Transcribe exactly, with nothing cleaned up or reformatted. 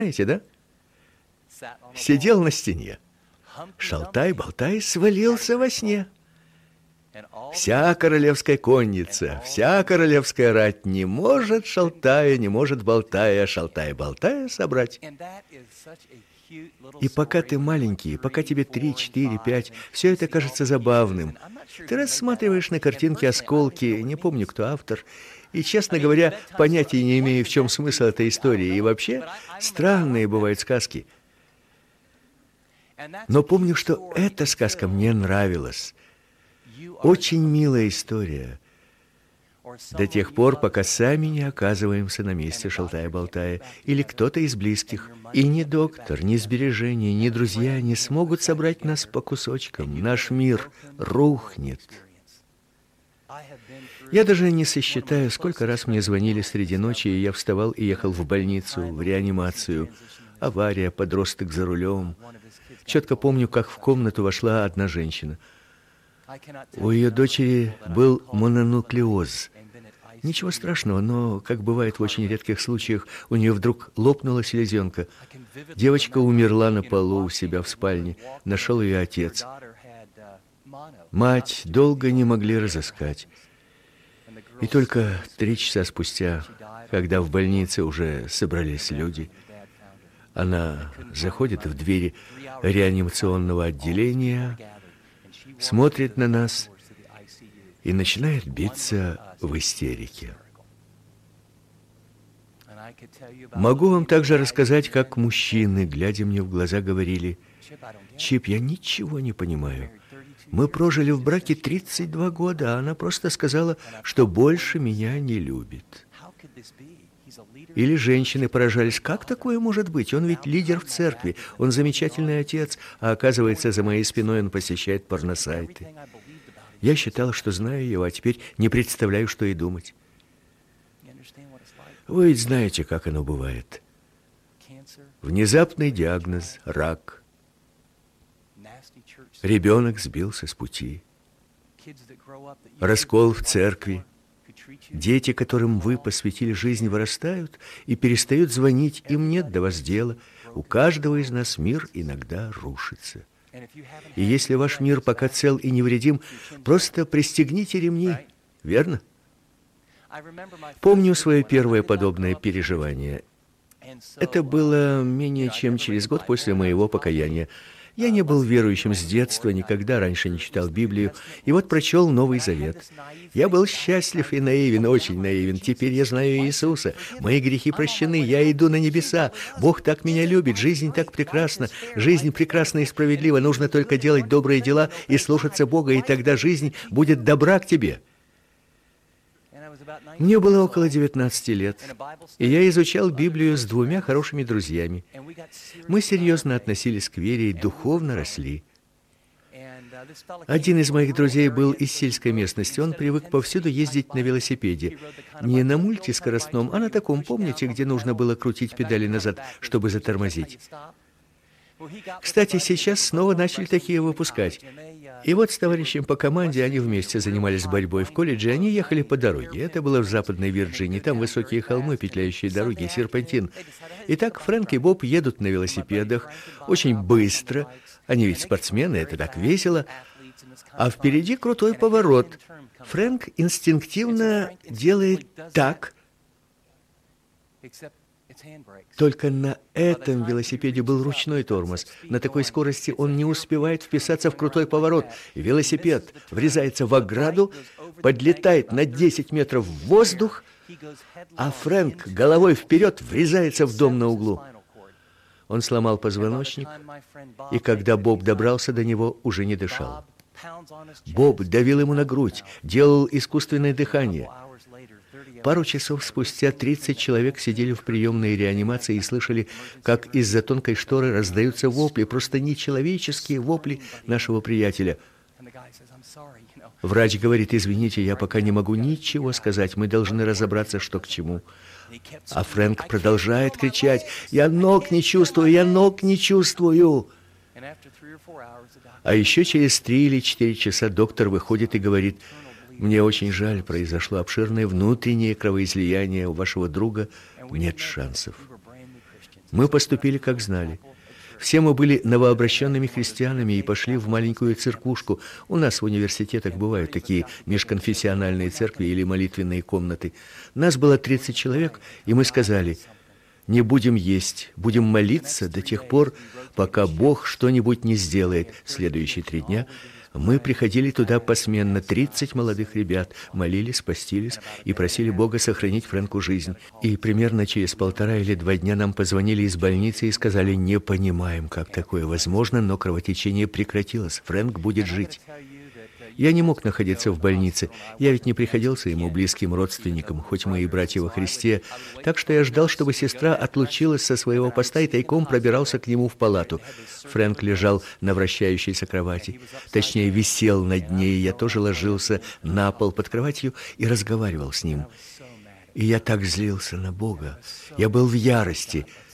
Знаете, да? Сидел на стене. Шалтай-болтай свалился во сне. Вся королевская конница, вся королевская рать не может шалтая, не может болтая, шалтай-болтая собрать. И пока ты маленький, пока тебе три, четыре, пять, все это кажется забавным. Ты рассматриваешь на картинке осколки, не помню, кто автор, и, честно говоря, понятия не имею, в чем смысл этой истории. И вообще, странные бывают сказки. Но помню, что эта сказка мне нравилась. Очень милая история. До тех пор, пока сами не оказываемся на месте шалтая-болтая, или кто-то из близких. И ни доктор, ни сбережения, ни друзья не смогут собрать нас по кусочкам. Наш мир рухнет. Я даже не сосчитаю, сколько раз мне звонили среди ночи, и я вставал и ехал в больницу, в реанимацию. Авария, подросток за рулем. Четко помню, как в комнату вошла одна женщина. У ее дочери был мононуклеоз. Ничего страшного, но, как бывает в очень редких случаях, у нее вдруг лопнула селезенка. Девочка умерла на полу у себя в спальне. Нашел ее отец. Мать долго не могли разыскать. И только три часа спустя, когда в больнице уже собрались люди, она заходит в двери реанимационного отделения, смотрит на нас и начинает биться в истерике. Могу вам также рассказать, как мужчины, глядя мне в глаза, говорили: «Чип, я ничего не понимаю. Мы прожили в браке тридцать два года, а она просто сказала, что больше меня не любит». Или женщины поражались: «Как такое может быть? Он ведь лидер в церкви, он замечательный отец, а оказывается, за моей спиной он посещает порносайты». Я считала, что знаю его, а теперь не представляю, что и думать. Вы ведь знаете, как оно бывает. Внезапный диагноз – рак. Ребенок сбился с пути. Раскол в церкви. Дети, которым вы посвятили жизнь, вырастают и перестают звонить, им нет до вас дела. У каждого из нас мир иногда рушится. И если ваш мир пока цел и невредим, просто пристегните ремни, верно? Помню свое первое подобное переживание. Это было менее чем через год после моего покаяния. Я не был верующим с детства, никогда раньше не читал Библию, и вот прочел Новый Завет. Я был счастлив и наивен, очень наивен. Теперь я знаю Иисуса. Мои грехи прощены, я иду на небеса. Бог так меня любит, жизнь так прекрасна. Жизнь прекрасна и справедлива. Нужно только делать добрые дела и слушаться Бога, и тогда жизнь будет добра к тебе. Мне было около девятнадцати лет, и я изучал Библию с двумя хорошими друзьями. Мы серьезно относились к вере и духовно росли. Один из моих друзей был из сельской местности. Он привык повсюду ездить на велосипеде. Не на мультискоростном, а на таком, помните, где нужно было крутить педали назад, чтобы затормозить. Кстати, сейчас снова начали такие выпускать. И вот с товарищем по команде они вместе занимались борьбой в колледже, они ехали по дороге. Это было в Западной Вирджинии, там высокие холмы, петляющие дороги, серпантин. Итак, Фрэнк и Боб едут на велосипедах очень быстро. Они ведь спортсмены, это так весело. А впереди крутой поворот. Фрэнк инстинктивно делает так. Только на этом велосипеде был ручной тормоз. На такой скорости он не успевает вписаться в крутой поворот. Велосипед врезается в ограду, подлетает на десять метров в воздух, а Фрэнк головой вперед врезается в дом на углу. Он сломал позвоночник, и когда Боб добрался до него, уже не дышал. Боб давил ему на грудь, делал искусственное дыхание. Пару часов спустя тридцать человек сидели в приемной реанимации и слышали, как из-за тонкой шторы раздаются вопли, просто нечеловеческие вопли нашего приятеля. Врач говорит: «Извините, я пока не могу ничего сказать, мы должны разобраться, что к чему». А Фрэнк продолжает кричать: «Я ног не чувствую, я ног не чувствую». А еще через три или четыре часа доктор выходит и говорит: «Мне очень жаль, произошло обширное внутреннее кровоизлияние, у вашего друга нет шансов». Мы поступили, как знали. Все мы были новообращенными христианами и пошли в маленькую церквушку. У нас в университетах бывают такие межконфессиональные церкви или молитвенные комнаты. Нас было тридцать человек, и мы сказали: не будем есть, будем молиться до тех пор, пока Бог что-нибудь не сделает. Следующие три дня мы приходили туда посменно, тридцать молодых ребят, молились, постились и просили Бога сохранить Фрэнку жизнь. И примерно через полтора или два дня нам позвонили из больницы и сказали: не понимаем, как такое возможно, но кровотечение прекратилось, Фрэнк будет жить. Я не мог находиться в больнице, я ведь не приходился ему близким родственником, хоть мы и братья во Христе, так что я ждал, чтобы сестра отлучилась со своего поста и тайком пробирался к нему в палату. Фрэнк лежал на вращающейся кровати, точнее, висел над ней, я тоже ложился на пол под кроватью и разговаривал с ним. И я так злился на Бога, я был в ярости.